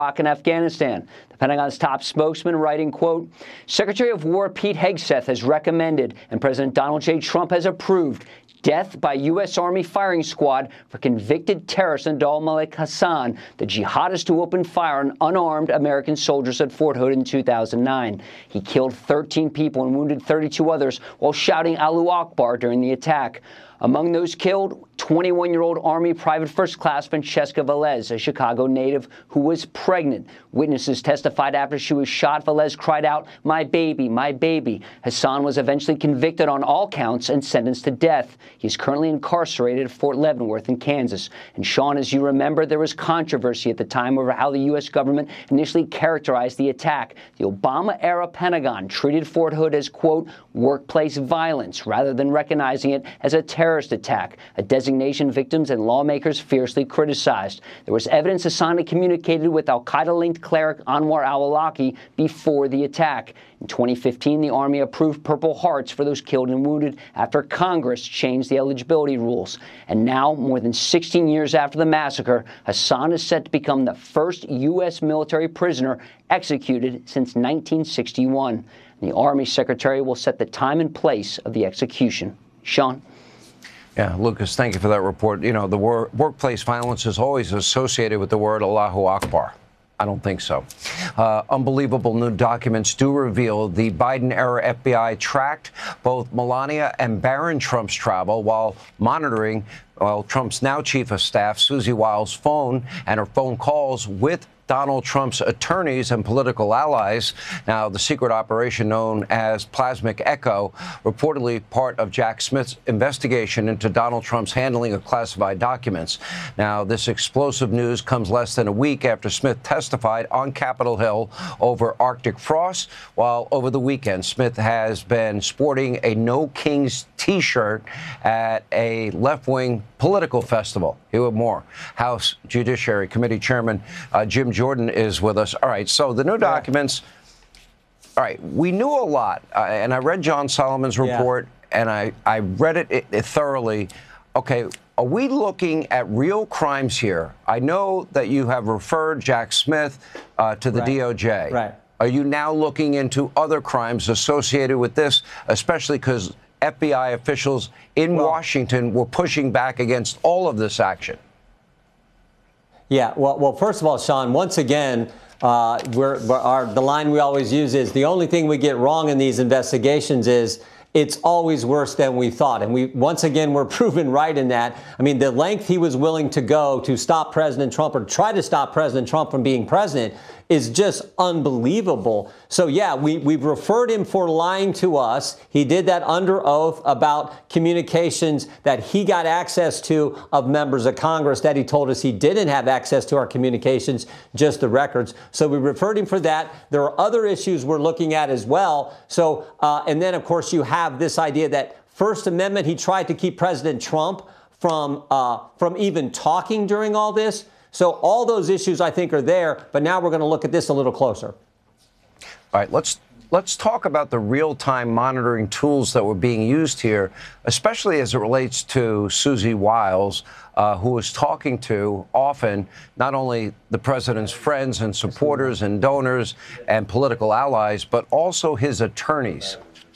Iraq and Afghanistan. The Pentagon's top spokesman writing, quote, Secretary of War Pete Hegseth has recommended and President Donald J. Trump has approved death by U.S. Army firing squad for convicted terrorist Abdul Malik Hassan, the jihadist who opened fire on unarmed American soldiers at Fort Hood in 2009. He killed 13 people and wounded 32 others while shouting Allahu Akbar during the attack. Among those killed, 21-year-old Army Private First Class Francesca Velez, a Chicago native who was pregnant. Witnesses testified after she was shot, Velez cried out, "My baby, my baby." Hassan was eventually convicted on all counts and sentenced to death. He is currently incarcerated at Fort Leavenworth in Kansas. And Sean, as you remember, there was controversy at the time over how the U.S. government initially characterized the attack. The Obama-era Pentagon treated Fort Hood as, quote, workplace violence, rather than recognizing it as a terrorist attack, a designation victims and lawmakers fiercely criticized. There was evidence Hassan had communicated with al-Qaeda-linked cleric Anwar al-Awlaki before the attack. In 2015, the Army approved Purple Hearts for those killed and wounded after Congress changed the eligibility rules. And now, more than 16 years after the massacre, Hassan is set to become the first U.S. military prisoner executed since 1961. The Army Secretary will set the time and place of the execution. Sean? Yeah, Lucas, thank you for that report. You know, the workplace violence is always associated with the word Allahu Akbar. I don't think so. Unbelievable new documents do reveal the Biden-era FBI tracked both Melania and Barron Trump's travel while monitoring Trump's now chief of staff, Susie Wiles' phone and her phone calls with Donald Trump's attorneys and political allies. Now, the secret operation known as Plasmic Echo, reportedly part of Jack Smith's investigation into Donald Trump's handling of classified documents. Now, this explosive news comes less than a week after Smith testified on Capitol Hill over Arctic frost, while over the weekend, Smith has been sporting a No Kings T-shirt at a left-wing political festival. Here with more. House Judiciary Committee Chairman Jim Jordan is with us. All right, so the new documents, all right, we knew a lot, and I read John Solomon's report, and I read it thoroughly. Okay, are we looking at real crimes here? I know that you have referred Jack Smith to the DOJ. Right. Are you now looking into other crimes associated with this, especially because FBI officials in Washington were pushing back against all of this action? Yeah, well, first of all, Sean, once again, the line we always use is the only thing we get wrong in these investigations is it's always worse than we thought. And once again, we're proven right in that. I mean, the length he was willing to go to stop President Trump or try to stop President Trump from being president is just unbelievable. So, yeah, we've referred him for lying to us. He did that under oath about communications that he got access to of members of Congress that he told us he didn't have access to our communications, just the records. So we referred him for that. There are other issues we're looking at as well. So and then, of course, you have this idea that First Amendment, he tried to keep President Trump from even talking during all this. So all those issues, I think, are there. But now we're going to look at this a little closer. All right, let's talk about the real-time monitoring tools that were being used here, especially as it relates to Susie Wiles, who was talking to often not only the president's friends and supporters and donors and political allies, but also his attorneys.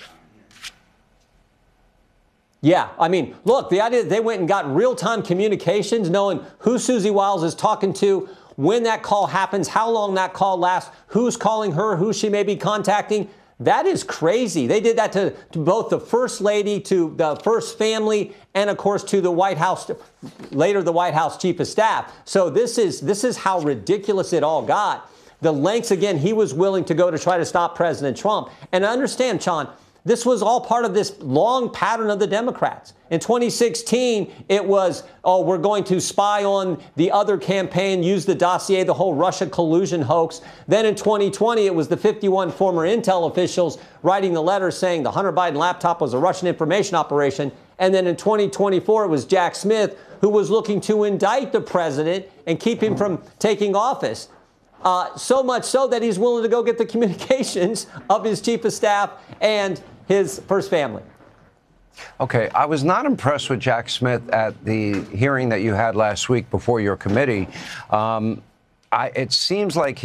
Yeah, I mean, look, the idea that they went and got real-time communications, knowing who Susie Wiles is talking to, when that call happens, how long that call lasts, who's calling her, who she may be contacting, that is crazy. They did that to both the First Lady, to the First Family, and, of course, to the White House, later the White House Chief of Staff. So this is how ridiculous it all got. The lengths, again, he was willing to go to try to stop President Trump. And understand, Sean, this was all part of this long pattern of the Democrats. In 2016, it was, oh, we're going to spy on the other campaign, use the dossier, the whole Russia collusion hoax. Then in 2020, it was the 51 former Intel officials writing the letter saying the Hunter Biden laptop was a Russian information operation. And then in 2024, it was Jack Smith who was looking to indict the president and keep him from taking office. So much so that he's willing to go get the communications of his chief of staff and his First Family. Okay, I was not impressed with Jack Smith at the hearing that you had last week before your committee. I it seems like